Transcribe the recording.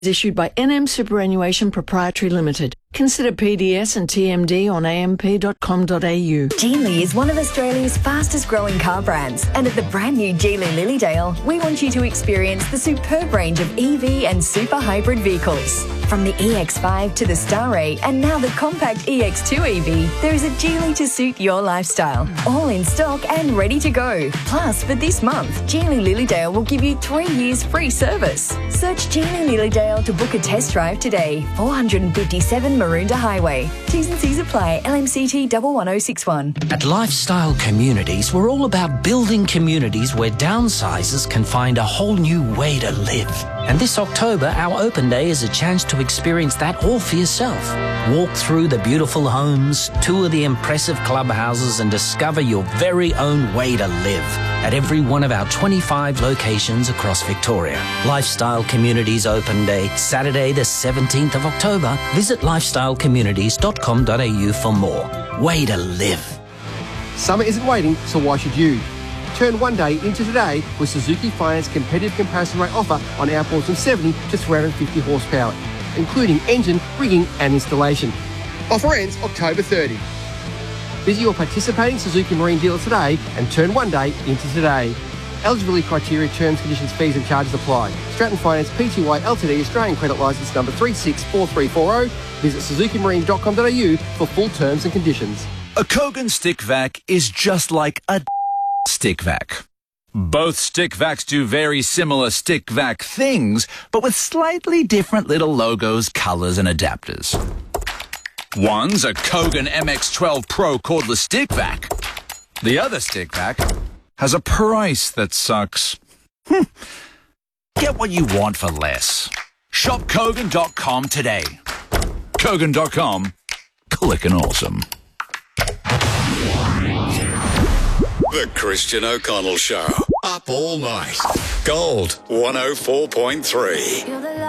Issued by NM Superannuation Proprietary Limited. Consider PDS and TMD on amp.com.au. Geely is one of Australia's fastest growing car brands, and at the brand new Geely Lilydale, we want you to experience the superb range of EV and super hybrid vehicles. From the EX5 to the Starray and now the compact EX2 EV, there is a Geely to suit your lifestyle. All in stock and ready to go. Plus, for this month, Geely Lilydale will give you 3 years free service. Search Geely Lilydale to book a test drive today. 457 Maroondah Highway. T's and C's apply. LMCT 11061. At Lifestyle Communities, we're all about building communities where downsizers can find a whole new way to live. And this October, our open day is a chance to experience that all for yourself. Walk through the beautiful homes, tour the impressive clubhouses, and discover your very own way to live at every one of our 25 locations across Victoria. Lifestyle Communities Open Day, Saturday the 17th of October. Visit lifestylecommunities.com.au for more. Way to live. Summer isn't waiting, so why should you? Turn one day into today with Suzuki Finance competitive comparison rate offer on outboards from 70 to 350 horsepower, including engine, rigging and installation. Offer ends October 30. Visit your participating Suzuki Marine dealer today and turn one day into today. Eligibility criteria, terms, conditions, fees and charges apply. Stratton Finance Pty Ltd Australian Credit Licence number 364340. Visit suzukimarine.com.au for full terms and conditions. A Kogan stick vac is just like a stick vac. Both stick vacs do very similar stick vac things, but with slightly different little logos, colours and adapters. One's a Kogan MX12 Pro cordless stick vac. The other stick vac has a price that sucks. Get what you want for less. Shop Kogan.com today. Kogan.com. Click and awesome. The Christian O'Connell Show. Up all night. Gold 104.3.